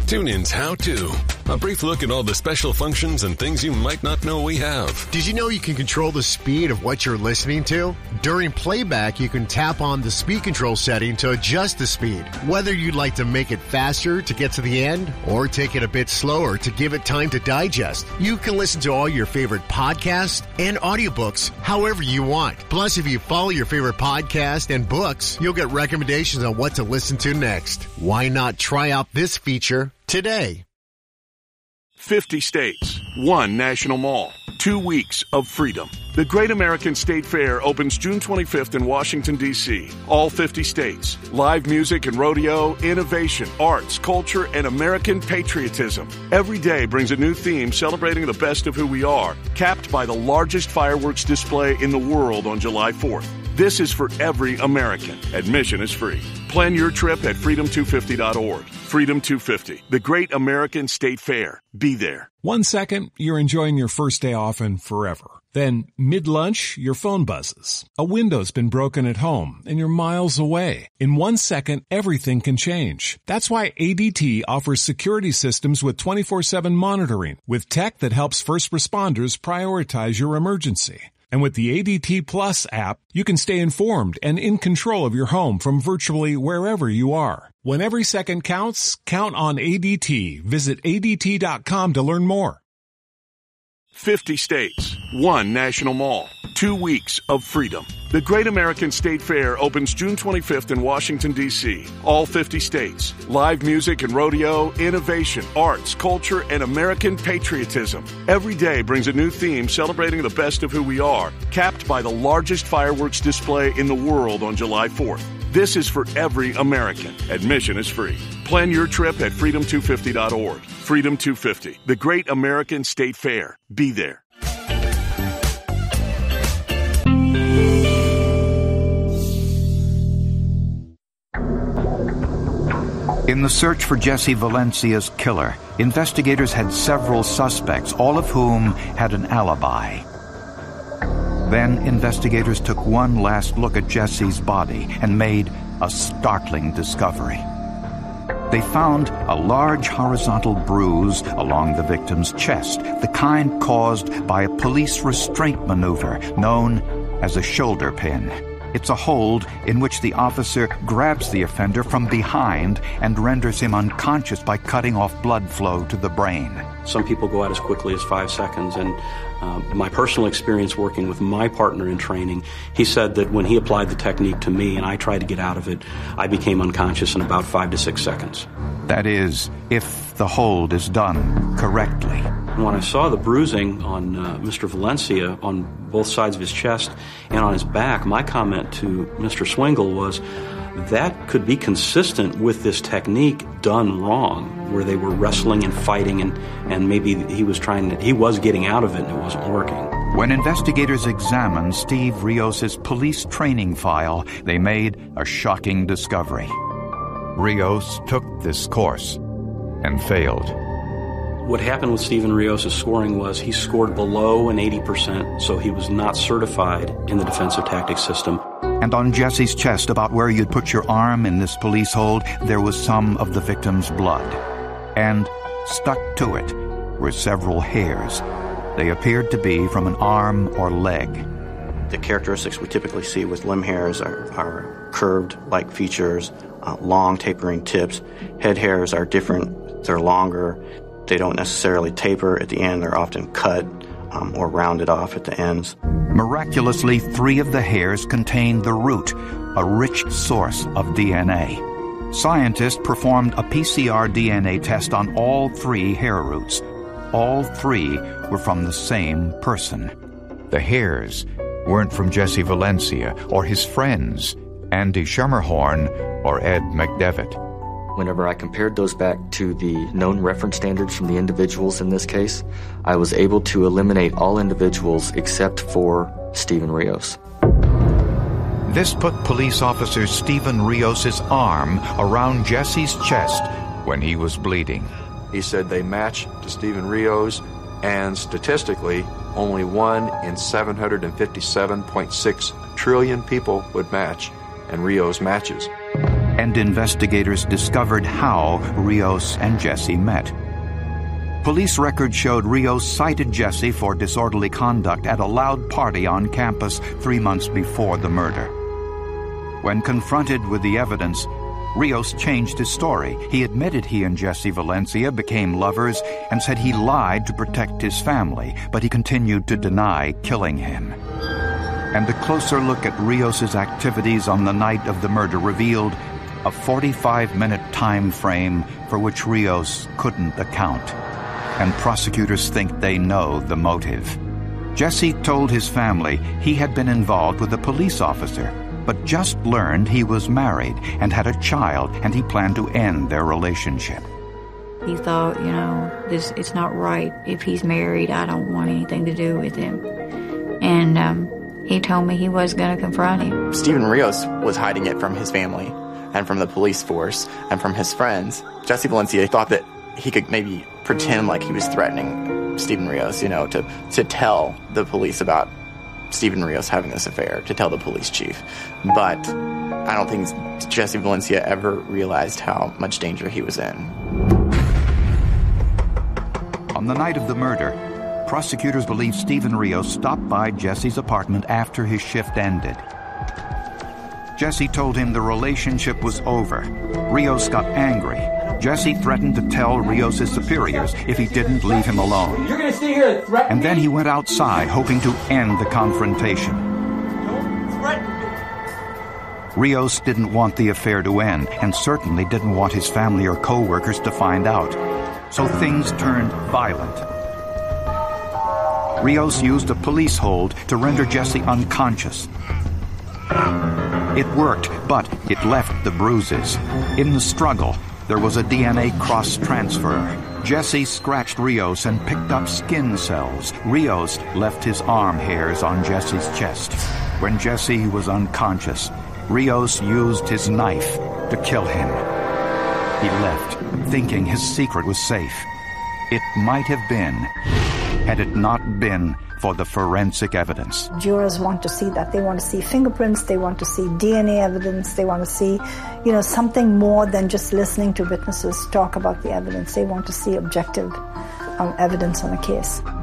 TuneIn's How To. A brief look at all the special functions and things you might not know we have. Did you know you can control the speed of what you're listening to? During playback, you can tap on the speed control setting to adjust the speed. Whether you'd like to make it faster to get to the end or take it a bit slower to give it time to digest, you can listen to all your favorite podcasts and audiobooks however you want. Plus, if you follow your favorite podcast and books, you'll get recommendations on what to listen to next. Why not try out this feature today? 50 states, one national mall, 2 weeks of freedom. The Great American State Fair opens June 25th in Washington, D.C. All 50 states. Live music and rodeo, innovation, arts, culture, and American patriotism. Every day brings a new theme celebrating the best of who we are, capped by the largest fireworks display in the world on July 4th. This is for every American. Admission is free. Plan your trip at freedom250.org. Freedom 250, the Great American State Fair. Be there. 1 second, you're enjoying your first day off and forever. Then, mid-lunch, your phone buzzes. A window's been broken at home, and you're miles away. In 1 second, everything can change. That's why ADT offers security systems with 24/7 monitoring, with tech that helps first responders prioritize your emergency. And with the ADT Plus app, you can stay informed and in control of your home from virtually wherever you are. When every second counts, count on ADT. Visit ADT.com to learn more. 50 states, one national mall, 2 weeks of freedom. The Great American State Fair opens June 25th in Washington, D.C. All 50 states. Live music and rodeo, innovation, arts, culture, and American patriotism. Every day brings a new theme celebrating the best of who we are, capped by the largest fireworks display in the world on July 4th. This is for every American. Admission is free. Plan your trip at freedom250.org. Freedom 250, the Great American State Fair. Be there. In the search for Jesse Valencia's killer, investigators had several suspects, all of whom had an alibi. Then investigators took one last look at Jesse's body and made a startling discovery. They found a large horizontal bruise along the victim's chest, the kind caused by a police restraint maneuver known as a shoulder pin. It's a hold in which the officer grabs the offender from behind and renders him unconscious by cutting off blood flow to the brain. Some people go out as quickly as 5 seconds, and my personal experience working with my partner in training, he said that when he applied the technique to me and I tried to get out of it, I became unconscious in about 5 to 6 seconds. That is, if the hold is done correctly. When I saw the bruising on Mr. Valencia on both sides of his chest and on his back, my comment to Mr. Swingle was that could be consistent with this technique done wrong, where they were wrestling and fighting and maybe he was getting out of it and it wasn't working. When investigators examined Steve Rios' police training file, they made a shocking discovery. Rios took this course and failed. What happened with Steven Rios' scoring was he scored below an 80%, so he was not certified in the defensive tactics system. And on Jesse's chest, about where you'd put your arm in this police hold, there was some of the victim's blood. And stuck to it were several hairs. They appeared to be from an arm or leg. The characteristics we typically see with limb hairs are curved-like features, long tapering tips. Head hairs are different. They're longer. They don't necessarily taper at the end. They're often cut or rounded off at the ends. Miraculously, 3 of the hairs contained the root, a rich source of DNA. Scientists performed a PCR DNA test on all 3 hair roots. All 3 were from the same person. The hairs weren't from Jesse Valencia or his friends, Andy Schermerhorn or Ed McDevitt. Whenever I compared those back to the known reference standards from the individuals in this case, I was able to eliminate all individuals except for Steven Rios. This put police officer Steven Rios' arm around Jesse's chest when he was bleeding. He said they match to Steven Rios, and statistically, only 1 in 757.6 trillion people would match, and Rios matches. and investigators discovered how Rios and Jesse met. Police records showed Rios cited Jesse for disorderly conduct at a loud party on campus 3 months before the murder. When confronted with the evidence, Rios changed his story. He admitted he and Jesse Valencia became lovers and said he lied to protect his family, but he continued to deny killing him. And a closer look at Rios's activities on the night of the murder revealed a 45-minute time frame for which Rios couldn't account. And prosecutors think they know the motive. Jesse told his family he had been involved with a police officer, but just learned he was married and had a child, and he planned to end their relationship. He thought, it's not right. If he's married, I don't want anything to do with him. And he told me he was going to confront him. Steven Rios was hiding it from his family and from the police force and from his friends. Jesse Valencia thought that he could maybe pretend like he was threatening Steven Rios, to tell the police about Steven Rios having this affair, to tell the police chief. But I don't think Jesse Valencia ever realized how much danger he was in. On the night of the murder, prosecutors believe Steven Rios stopped by Jesse's apartment after his shift ended. Jesse told him the relationship was over. Rios got angry. Jesse threatened to tell Rios' superiors if he didn't leave him alone. You're going to stay here and threaten And then he went outside, hoping to end the confrontation. Don't threaten me. Rios didn't want the affair to end, and certainly didn't want his family or co-workers to find out. So things turned violent. Rios used a police hold to render Jesse unconscious. It worked, but it left the bruises. In the struggle, there was a DNA cross-transfer. Jesse scratched Rios and picked up skin cells. Rios left his arm hairs on Jesse's chest. When Jesse was unconscious, Rios used his knife to kill him. He left, thinking his secret was safe. It might have been, had it not been for the forensic evidence. Jurors want to see that. They want to see fingerprints, they want to see DNA evidence, they want to see, something more than just listening to witnesses talk about the evidence. They want to see objective evidence on a case.